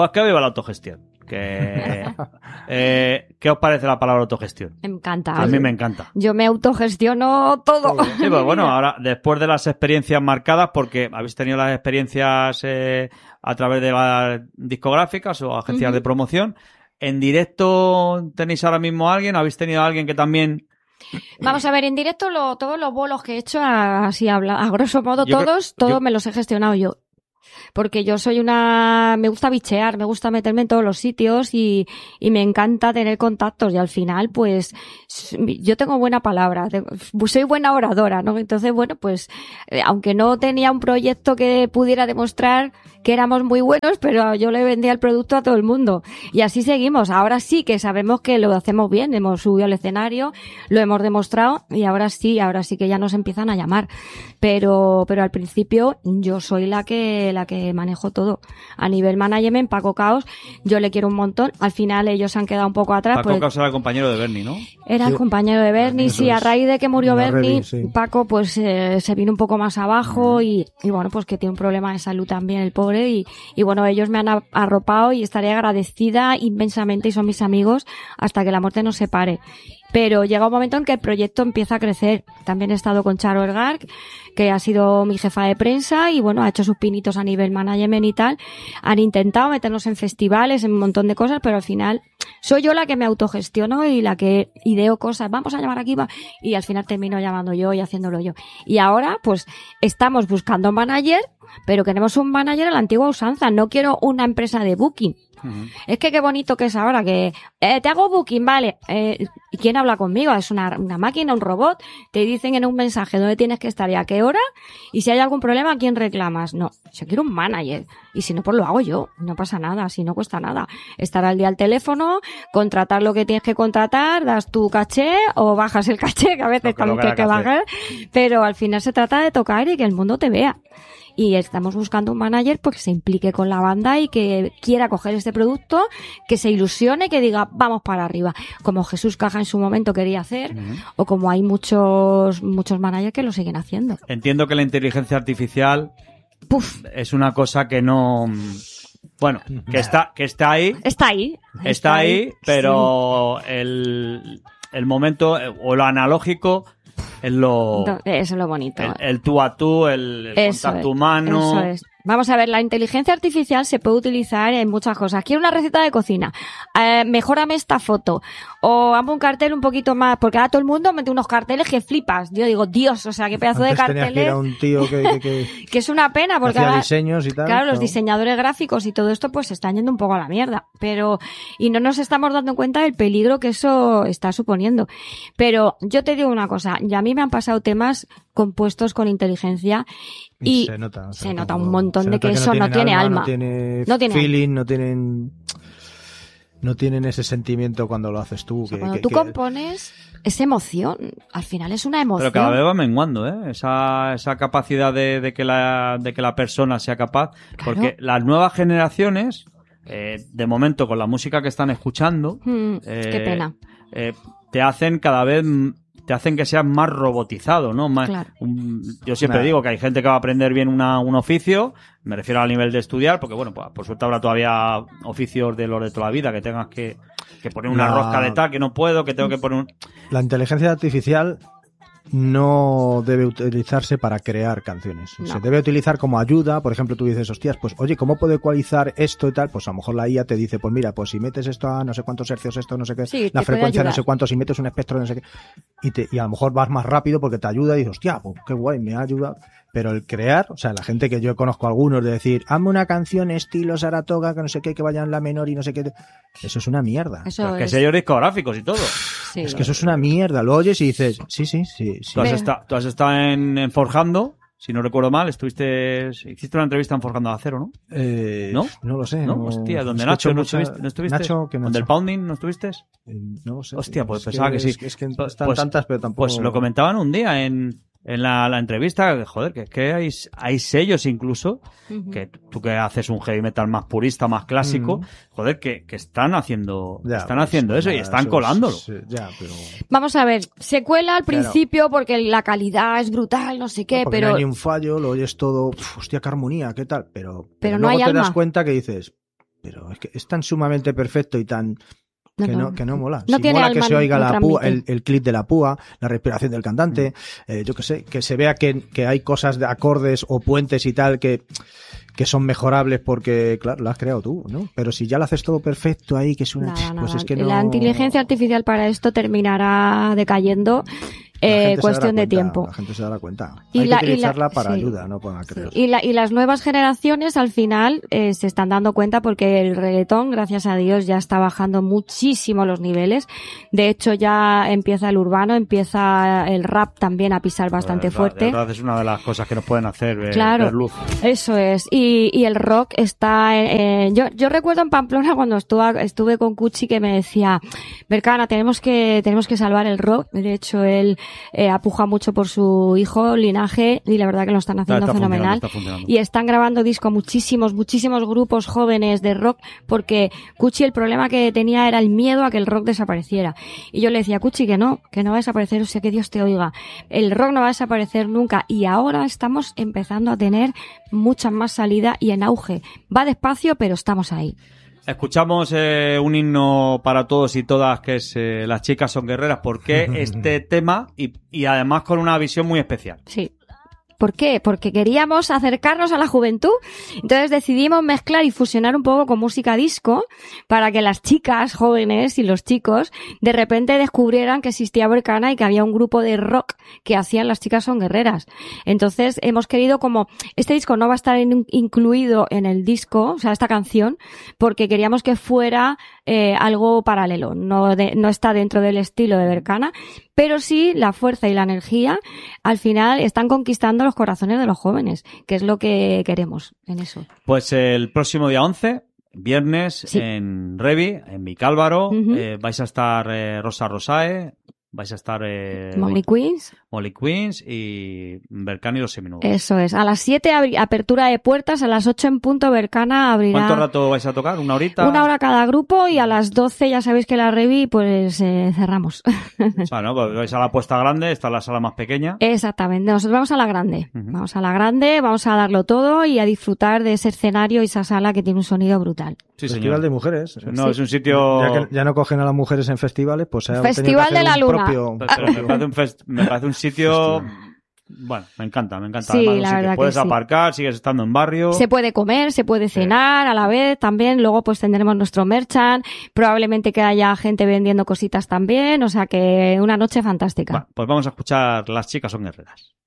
Pues que viva la autogestión. ¿Qué os parece la palabra autogestión? Me encanta. A mí me encanta. Yo me autogestiono todo. Sí, pues bueno, ahora, después de las experiencias marcadas, porque habéis tenido las experiencias a través de las discográficas o agencias de promoción, ¿en directo tenéis ahora mismo a alguien? ¿Habéis tenido a alguien que también...? Vamos a ver, en directo todos los bolos que he hecho, así a grosso modo, todos me los he gestionado yo. Porque yo soy me gusta bichear, me gusta meterme en todos los sitios y me encanta tener contactos y al final pues yo tengo buena palabra, soy buena oradora, ¿no? Entonces bueno, pues aunque no tenía un proyecto que pudiera demostrar que éramos muy buenos, pero yo le vendía el producto a todo el mundo y así seguimos. Ahora sí que sabemos que lo hacemos bien, hemos subido al escenario, lo hemos demostrado y ahora sí que ya nos empiezan a llamar. Pero al principio yo soy la que manejo todo. A nivel management, Paco Caos, yo le quiero un montón. Al final ellos se han quedado un poco atrás. Paco Caos era el compañero de Bernie, ¿no? Era el compañero de Bernie, sí. A raíz de que murió Bernie, Paco pues se vino un poco más abajo y bueno, pues que tiene un problema de salud también el pobre y bueno, ellos me han arropado y estaré agradecida inmensamente y son mis amigos hasta que la muerte nos separe. Pero llega un momento en que el proyecto empieza a crecer. También he estado con Charo Ergar, que ha sido mi jefa de prensa y bueno, ha hecho sus pinitos a nivel management y tal. Han intentado meternos en festivales, en un montón de cosas, pero al final soy yo la que me autogestiono y la que ideo cosas. Vamos a llamar aquí y al final termino llamando yo y haciéndolo yo. Y ahora pues estamos buscando un manager, pero queremos un manager a la antigua usanza. No quiero una empresa de booking. Es que qué bonito que es ahora que te hago booking, vale, ¿y quién habla conmigo? Es una máquina, un robot, te dicen en un mensaje dónde tienes que estar y a qué hora y si hay algún problema, ¿a quién reclamas? No, yo quiero un manager y si no, pues lo hago yo, no pasa nada, si no cuesta nada, estar al día al teléfono, contratar lo que tienes que contratar, das tu caché o bajas el caché, que a veces también hay que bajar, pero al final se trata de tocar y que el mundo te vea. Y estamos buscando un manager porque se implique con la banda y que quiera coger este producto, que se ilusione, que diga vamos para arriba, como Jesús Caja en su momento quería hacer, o como hay muchos managers que lo siguen haciendo. Entiendo que la inteligencia artificial es una cosa que no... Bueno, que está ahí. Está ahí, pero sí. El momento o lo analógico es lo... Eso es lo bonito. El tú a tú, el contacto humano. Eso es. Vamos a ver, la inteligencia artificial se puede utilizar en muchas cosas. Quiero una receta de cocina. Mejórame esta foto. O hazme un cartel un poquito más. Porque ahora todo el mundo mete unos carteles que flipas. Yo digo, Dios, o sea, qué pedazo antes de carteles. Tenías que ir a un tío que es una pena porque hacía ahora, diseños y tal. Claro, los diseñadores gráficos y todo esto pues se están yendo un poco a la mierda. Y no nos estamos dando cuenta del peligro que eso está suponiendo. Pero yo te digo una cosa. Ya a mí me han pasado temas compuestos con inteligencia y se nota un montón de que eso no tiene alma. No tiene feeling, no tienen ese sentimiento cuando lo haces tú. Cuando tú compones, es emoción. Al final es una emoción. Pero cada vez va menguando, esa capacidad de que la persona sea capaz. Claro. Porque las nuevas generaciones, de momento con la música que están escuchando, qué pena. Te hacen que seas más robotizado, ¿no? Claro. Yo siempre digo que hay gente que va a aprender bien un oficio, me refiero al nivel de estudiar, porque bueno, pues, por suerte habrá todavía oficios de los de toda la vida que tengas que poner una rosca de tal, que no puedo, que tengo que poner La inteligencia artificial no debe utilizarse para crear canciones. No. Se debe utilizar como ayuda. Por ejemplo, tú dices, hostias, pues oye, ¿cómo puedo ecualizar esto y tal? Pues a lo mejor la IA te dice, pues mira, pues si metes esto a no sé cuántos hercios, esto no sé qué, sí, la frecuencia no sé cuántos, si metes un espectro no sé qué, y a lo mejor vas más rápido porque te ayuda y dices, hostia, pues qué guay, me ha ayudado. Pero el crear, o sea, la gente que yo conozco algunos de decir, hazme una canción estilo Saratoga, que no sé qué, que vaya en la menor y no sé qué, eso es una mierda. Eso es. Que sellos discográficos y todo. Sí, es que eso es una mierda. Lo oyes y dices, sí. Tú has estado en Forjando, si no recuerdo mal, hiciste una entrevista en Forjando a Cero, ¿no? ¿No? No lo sé. ¿No? Hostia, ¿donde Nacho no estuviste? Nacho, ¿qué Nacho? ¿Donde el Pounding no estuviste? No lo sé. Hostia, pues pensaba que sí. Es que están tantas, pero tampoco... Pues lo comentaban un día en la entrevista, joder, que hay sellos incluso, que tú que haces un heavy metal más purista, más clásico, joder, que están haciendo eso y están colándolo. Pero... Vamos a ver, se cuela al principio porque la calidad es brutal, no sé qué, pero... No hay un fallo, lo oyes todo, hostia, qué armonía, qué tal, pero no luego hay te alma. Das cuenta que dices... pero es que es tan sumamente perfecto y tan... Que no mola. No si tiene mola que se oiga la púa, el clip de la púa, la respiración del cantante, yo que sé, que se vea que hay cosas de acordes o puentes y tal que son mejorables porque, claro, lo has creado tú, ¿no? Pero si ya lo haces todo perfecto ahí, que es una... pues es que no... La inteligencia artificial para esto terminará decayendo. Cuestión de tiempo. La gente se dará cuenta. Hay que utilizarla para ayuda, no para creer. Y las nuevas generaciones al final se están dando cuenta porque el reggaetón, gracias a Dios, ya está bajando muchísimo los niveles. De hecho, ya empieza el urbano, empieza el rap también a pisar bastante fuerte. El rap es una de las cosas que nos pueden hacer ver luz. Eso es. Y el rock está... Yo recuerdo en Pamplona cuando estuve con Cuchi que me decía, Bercana, tenemos que salvar el rock. De hecho, él apuja mucho por su hijo, Linaje, y la verdad que lo están haciendo fenomenal. Y están grabando disco muchísimos grupos jóvenes de rock, porque Cuchi el problema que tenía era el miedo a que el rock desapareciera. Y yo le decía, Cuchi, que no va a desaparecer, o sea, que Dios te oiga. El rock no va a desaparecer nunca, y ahora estamos empezando a tener mucha más salida y en auge. Va despacio, pero estamos ahí. Escuchamos un himno para todos y todas que es Las chicas son guerreras. ¿Por qué este tema? Y además con una visión muy especial. Sí. ¿Por qué? Porque queríamos acercarnos a la juventud, entonces decidimos mezclar y fusionar un poco con música disco para que las chicas jóvenes y los chicos de repente descubrieran que existía Bercana y que había un grupo de rock que hacían Las chicas son guerreras. Entonces hemos querido, como este disco no va a estar incluido en el disco, o sea, esta canción, porque queríamos que fuera algo paralelo, no está dentro del estilo de Bercana, pero sí la fuerza y la energía al final están conquistando los corazones de los jóvenes, que es lo que queremos en eso. Pues el próximo día 11, viernes, sí, en Revi, en Vicálvaro, vais a estar Rosa Rosae, vais a estar Molly Queens y Bercana y los Seminudos. Eso es. A las 7 apertura de puertas, a las 8 en punto Bercana abrirá. ¿Cuánto rato vais a tocar? ¿Una horita? 1 hora cada grupo y a las 12 ya sabéis que la Revi pues cerramos. Bueno, pues vais a la puesta grande, está la sala más pequeña. Exactamente. Nosotros vamos a la grande. Vamos a la grande, vamos a darlo todo y a disfrutar de ese escenario y esa sala que tiene un sonido brutal. Sí, Festival de mujeres. No, es un sitio... Ya no cogen a las mujeres en festivales, pues... Festival de la Luna. Me parece un sitio... Bueno, me encanta. Sí, la verdad puedes que aparcar, sigues estando en barrio. Se puede comer, se puede cenar a la vez también. Luego pues tendremos nuestro merchant. Probablemente que haya gente vendiendo cositas también. O sea que una noche fantástica. Bueno, pues vamos a escuchar Las chicas son guerreras.